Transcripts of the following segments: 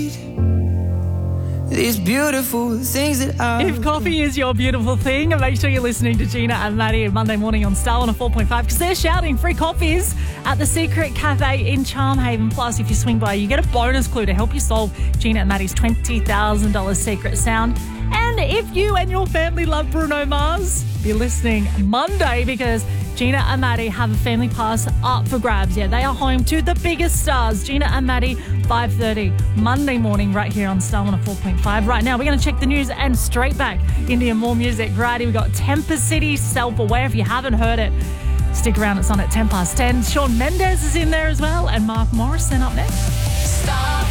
These beautiful things that I... If coffee is your beautiful thing, make sure you're listening to Gina and Maddie Monday morning on Star 104.5 because they're shouting free coffees at the Secret Cafe in Charmhaven. Plus, if you swing by, you get a bonus clue to help you solve Gina and Maddie's $20,000 secret sound. And if you and your family love Bruno Mars, be listening Monday because Gina and Maddie have a family pass up for grabs. Yeah, they are home to the biggest stars. Gina and Maddie, 5:30 Monday morning right here on Star 104.5. Right now, we're going to check the news and straight back into more music. Righty, we've got Temper City, Self-Aware. If you haven't heard it, stick around. It's on at 10:10. Shawn Mendes is in there as well and Mark Morrison up next. Star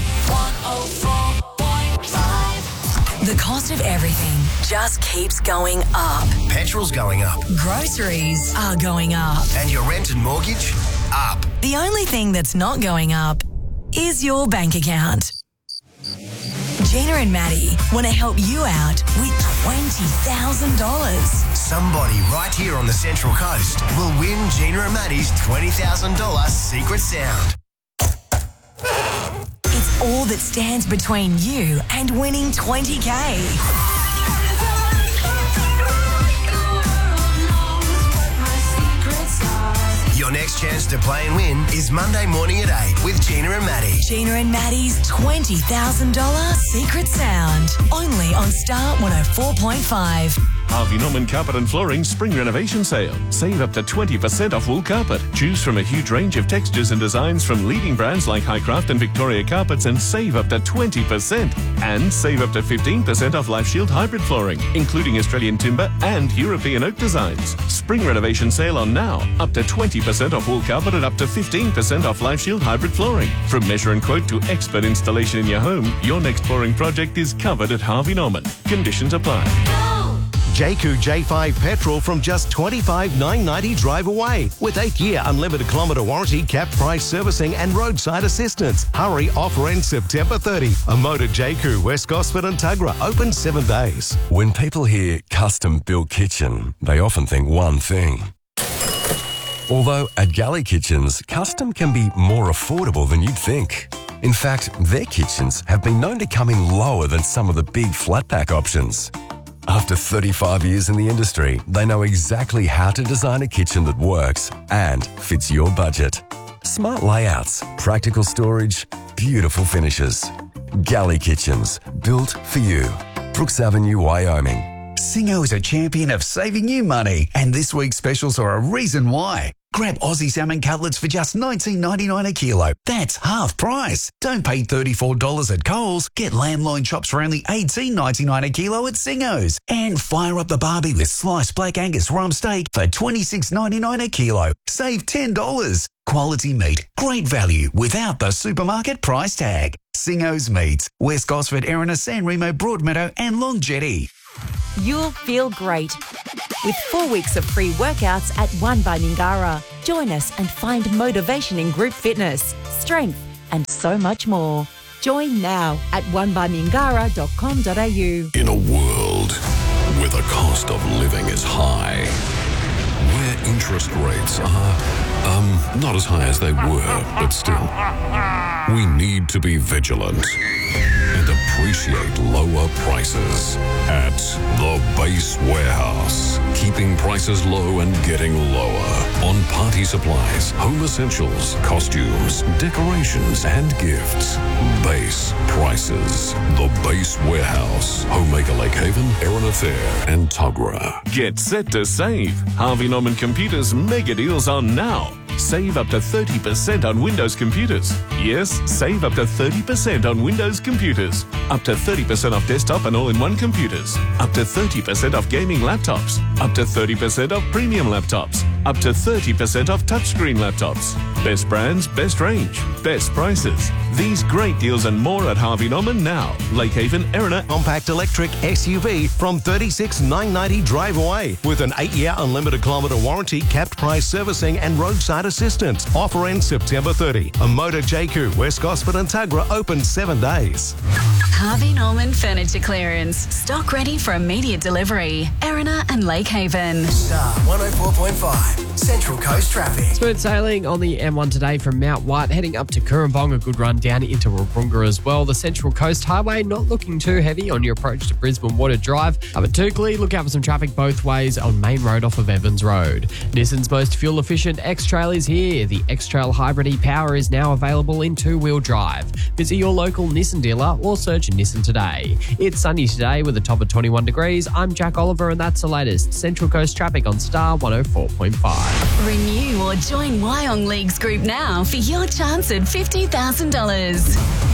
104.5. The cost of everything just keeps going up. Petrol's going up. Groceries are going up. And your rent and mortgage? Up. The only thing that's not going up is your bank account. Gina and Maddie want to help you out with $20,000. Somebody right here on the Central Coast will win Gina and Maddie's $20,000 secret sound. It's all that stands between you and winning $20K. Your next chance to play and win is Monday morning at 8 with Gina and Maddie. Gina and Maddie's $20,000 secret sound. Only on Star 104.5. Harvey Norman Carpet and Flooring Spring Renovation Sale. Save up to 20% off wool carpet. Choose from a huge range of textures and designs from leading brands like Highcraft and Victoria Carpets and save up to 20%. And save up to 15% off Life Shield hybrid flooring, including Australian timber and European oak designs. Spring Renovation Sale on now. Up to 20% off wool carpet and up to 15% off Life Shield hybrid flooring. From measure and quote to expert installation in your home, your next flooring project is covered at Harvey Norman. Conditions apply. Jayco J5 petrol from just $25,990 drive away. With 8-year unlimited kilometre warranty, capped price servicing and roadside assistance. Hurry, offer ends September 30. A motor Jayco, West Gosford and Tuggerah, open 7 days. When people hear custom-built kitchen, they often think one thing. Although at Galley Kitchens, custom can be more affordable than you'd think. In fact, their kitchens have been known to come in lower than some of the big flat pack options. After 35 years in the industry, they know exactly how to design a kitchen that works and fits your budget. Smart layouts, practical storage, beautiful finishes. Galley Kitchens, built for you. Brooks Avenue, Wyoming. Singo is a champion of saving you money, and this week's specials are a reason why. Grab Aussie salmon cutlets for just $19.99 a kilo. That's half price. Don't pay $34 at Coles. Get lamb loin chops for only $18.99 a kilo at Singo's. And fire up the barbie with sliced black Angus rump steak for $26.99 a kilo. Save $10. Quality meat, great value without the supermarket price tag. Singo's Meats, West Gosford, Erina, San Remo, Broadmeadow and Long Jetty. You'll feel great with 4 weeks of free workouts at One by Mingara. Join us and find motivation in group fitness, strength and so much more. Join now at onebymingara.com.au. In a world where the cost of living is high, where interest rates are, not as high as they were, but still, we need to be vigilant and appreciate lower prices at the Base Warehouse. Keeping prices low and getting lower on party supplies, home essentials, costumes, decorations, and gifts. Base prices. The Base Warehouse. Homemaker Lake Haven, Erina Fair, and Tuggerah. Get set to save. Harvey Norman Computers mega deals on now. Save up to 30% on Windows computers. Yes, save up to 30% on Windows computers. Up to 30% off desktop and all-in-one computers. Up to 30% off gaming laptops. Up to 30% off premium laptops. Up to 30% off touchscreen laptops. Best brands, best range, best prices. These great deals and more at Harvey Norman now. Lake Haven, Erina. Compact electric SUV from $36,990 drive away. With an 8-year unlimited kilometre warranty, capped price servicing and roadside assistance. Offer ends September 30. A motor Jayco, West Gosford and Tuggerah open 7 days. Harvey Norman Furniture Clearance. Stock ready for immediate delivery. Erina and Lake Haven. Star 104.5. Central Coast traffic. Smooth sailing on the M1 today from Mount White, heading up to Cooranbong, a good run down into Wodonga as well. The Central Coast Highway not looking too heavy on your approach to Brisbane Water Drive. Up at Toukley, look out for some traffic both ways on Main Road off of Evans Road. Nissan's most fuel-efficient X-Trail is here. The X-Trail Hybrid e-Power is now available in two-wheel drive. Visit your local Nissan dealer or search Nissan today. It's sunny today with a top of 21 degrees. I'm Jack Oliver and that's the latest Central Coast traffic on Star 104.5. Renew or join Wyong Leagues Group now for your chance at $50,000.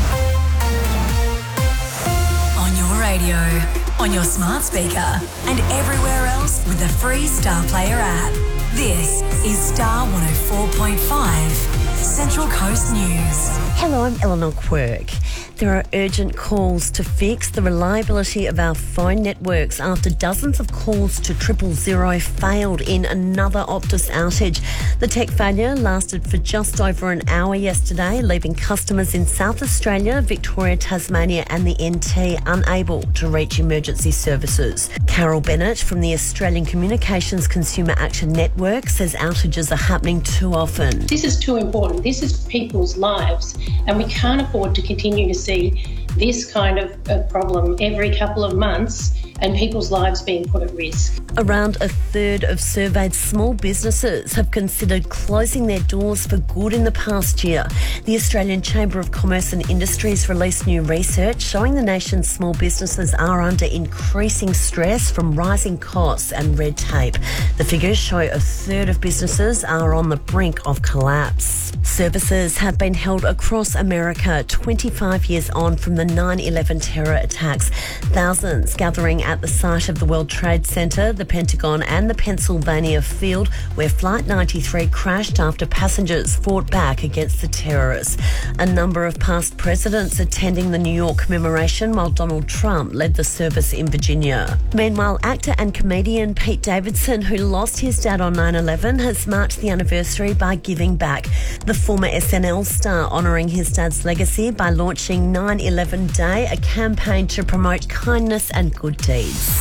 On your radio, on your smart speaker, and everywhere else with the free Star Player app. This is Star 104.5, Central Coast News. Hello, I'm Eleanor Quirk. There are urgent calls to fix the reliability of our phone networks after dozens of calls to 000 failed in another Optus outage. The tech failure lasted for just over an hour yesterday, leaving customers in South Australia, Victoria, Tasmania and the NT unable to reach emergency services. Carol Bennett from the Australian Communications Consumer Action Network says outages are happening too often. This is too important. This is people's lives, and we can't afford to continue to see this kind of problem every couple of months and people's lives being put at risk. Around a third of surveyed small businesses have considered closing their doors for good in the past year. The Australian Chamber of Commerce and Industries released new research showing the nation's small businesses are under increasing stress from rising costs and red tape. The figures show a third of businesses are on the brink of collapse. Services have been held across America 25 years on from the 9/11 terror attacks. Thousands gathering at the site of the World Trade Center, the Pentagon and the Pennsylvania field where Flight 93 crashed after passengers fought back against the terrorists. A number of past presidents attending the New York commemoration while Donald Trump led the service in Virginia. Meanwhile, actor and comedian Pete Davidson, who lost his dad on 9/11, has marked the anniversary by giving back. The former SNL star honouring his dad's legacy by launching 9/11 Day, a campaign to promote kindness and good deeds.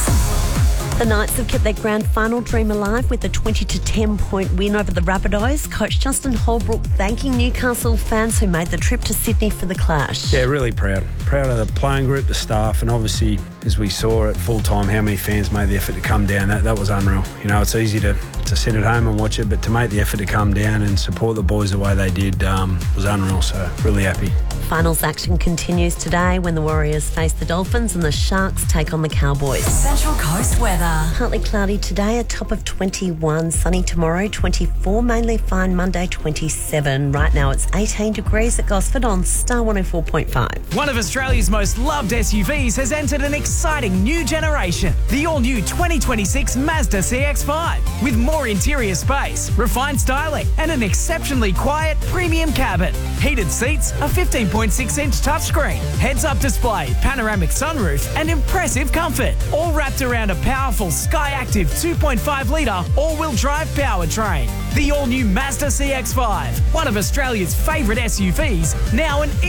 The Knights have kept their grand final dream alive with a 20-10 point win over the Rabbitohs. Coach Justin Holbrook thanking Newcastle fans who made the trip to Sydney for the clash. Yeah, really proud. Proud of the playing group, the staff, and obviously, as we saw at full time, how many fans made the effort to come down. That was unreal. You know, it's easy to sit at home and watch it, but to make the effort to come down and support the boys the way they did was unreal, so really happy. Finals action continues today when the Warriors face the Dolphins and the Sharks take on the Cowboys. Central Coast weather. Partly cloudy today, a top of 21. Sunny tomorrow, 24. Mainly fine Monday, 27. Right now it's 18 degrees at Gosford on Star 104.5. One of Australia's most loved SUVs has entered an exciting new generation. The all-new 2026 Mazda CX-5. With more interior space, refined styling and an exceptionally quiet premium cabin. Heated seats, a 15.6-inch touchscreen, heads-up display, panoramic sunroof and impressive comfort. All wrapped around a powerful Skyactiv 2.5-litre all-wheel drive powertrain. The all-new Mazda CX-5. One of Australia's favourite SUVs, now an